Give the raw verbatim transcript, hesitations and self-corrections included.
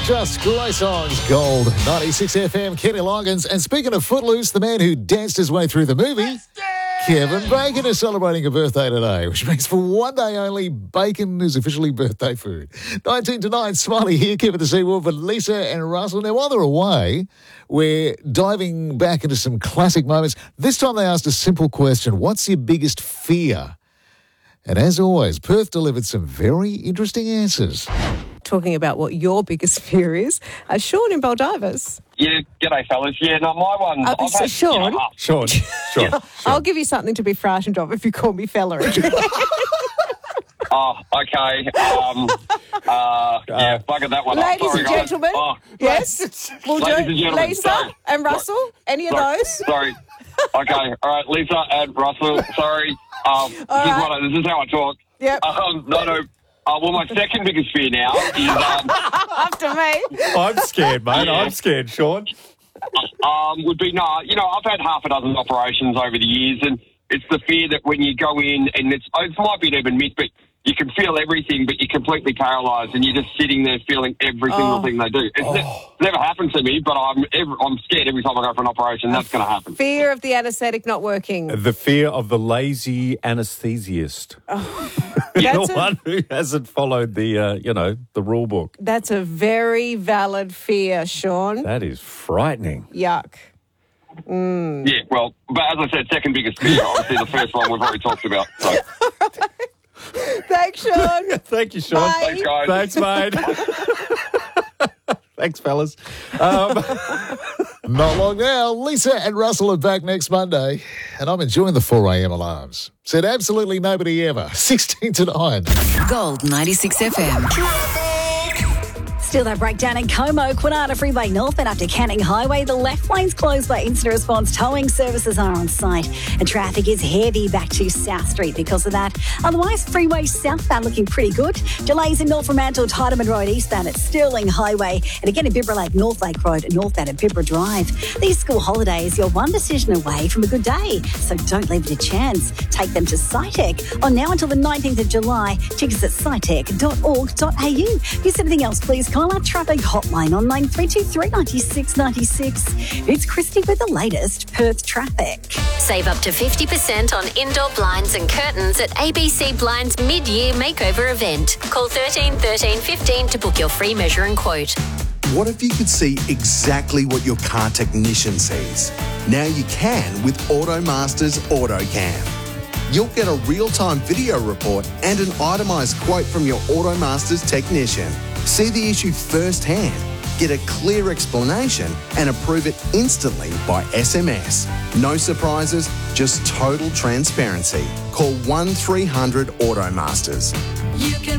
Just great songs. Gold ninety-six F M, Kenny Loggins. And speaking of Footloose, the man who danced his way through the movie, Kevin Bacon, is celebrating a birthday today, which means for one day only, bacon is officially birthday food. nineteen to nine, Smiley here, Kevin the Seawolf, but Lisa and Russell. Now, while they're away, we're diving back into some classic moments. This time they asked a simple question: what's your biggest fear? And as always, Perth delivered some very interesting answers. Talking about what your biggest fear is, uh, Sean in Baldivis. Yeah, g'day fellas. Yeah, no, my one. Uh, I've so had, Sean, you know, uh, Sean, Sean, Sean. I'll give you something to be frightened of if you call me fella again. oh, okay. Um, uh, yeah, bugger that one. Ladies Sorry, and guys. gentlemen, Oh, yes, we'll Ladies do and gentlemen, Lisa sorry. and Russell. Any of sorry, those? Sorry. Okay, all right, Lisa and Russell. Sorry. Um, this, is right. what I, this is how I talk. Yep. Um, no, no. Uh, well, my second biggest fear now is um, After me. I'm scared, mate. Yeah. I'm scared, Sean. um, would be, no, you know, I've had half a dozen operations over the years, and it's the fear that when you go in, and it's, it might be an even myth, but you can feel everything, but you're completely paralysed, and you're just sitting there feeling every single Oh. thing they do. It's, ne- it's never happened to me, but I'm ever, I'm scared every time I go for an operation. That's going to happen. Fear of the anaesthetic not working. The fear of the lazy anaesthesiast. That's the a- one who hasn't followed the, uh, you know, the rule book. That's a very valid fear, Sean. That is frightening. Yuck. Yeah, well, but as I said, second biggest fear. Obviously, the first one we've already talked about. So, Thanks, Sean. Thank you, Sean. Bye. thanks, guys. Thanks, mate. Thanks, fellas. Um, not long now. Lisa and Russell are back next Monday, and I'm enjoying the four a.m. alarms. Said absolutely nobody ever. sixteen to nine. Gold ninety-six F M. Still that breakdown in Como, Kwinana Freeway North and up to Canning Highway. The left lane's closed by incident response. Towing services are on site and traffic is heavy back to South Street because of that. Otherwise, freeway southbound looking pretty good. Delays in North Fremantle, Tideman Road eastbound at Stirling Highway. And again in Bibra Lake, North Lake Road northbound at Bibra Drive. These school holidays, you're one decision away from a good day. So don't leave it a chance. Take them to SciTech on now until the nineteenth of July. Tickets at scitech dot org dot a u. If there's anything else, please call our traffic hotline on nine three two three, nine six nine six. It's Christy with the latest Perth traffic. Save up to fifty percent on indoor blinds and curtains at A B C Blinds mid-year makeover event. Call thirteen thirteen fifteen to book your free measure and quote. What if you could see exactly what your car technician sees? Now you can with AutoMaster's AutoCam. You'll get a real-time video report and an itemised quote from your AutoMaster's technician. See the issue firsthand, get a clear explanation and approve it instantly by S M S. No surprises, just total transparency. Call one three hundred AutoMasters.